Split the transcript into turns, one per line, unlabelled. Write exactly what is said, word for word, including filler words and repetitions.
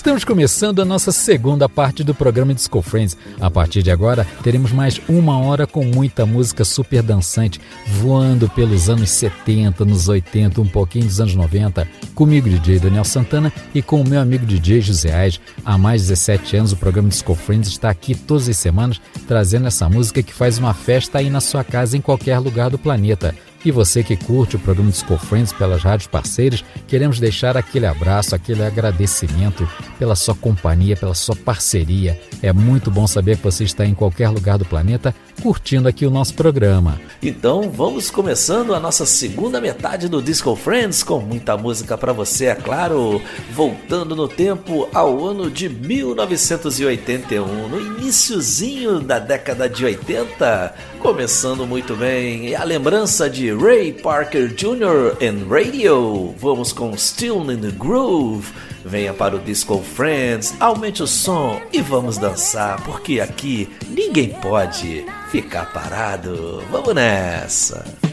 Estamos começando a nossa segunda parte do programa Disco Friends. A partir de agora, teremos mais uma hora com muita música super dançante, voando pelos anos setenta, nos oitenta, um pouquinho dos anos noventa, comigo, D J Daniel Santana, e com o meu amigo D J José Aires. Há mais de dezessete anos, o programa Disco Friends está aqui todas as semanas, trazendo essa música que faz uma festa aí na sua casa, em qualquer lugar do planeta. E você que curte o programa Disco Friends pelas rádios parceiras, queremos deixar aquele abraço, aquele agradecimento pela sua companhia, pela sua parceria. É muito bom saber que você está em qualquer lugar do planeta curtindo aqui o nosso programa.
Então vamos começando a nossa segunda metade do Disco Friends com muita música para você, é claro. Voltando no tempo ao ano de mil novecentos e oitenta e um, no iniciozinho da década de oitenta, começando muito bem, a lembrança de Ray Parker Júnior and Radio. Vamos com Still in the Groove. Venha para o Disco Friends, aumente o som e vamos dançar, porque aqui ninguém pode ficar parado. Vamos nessa!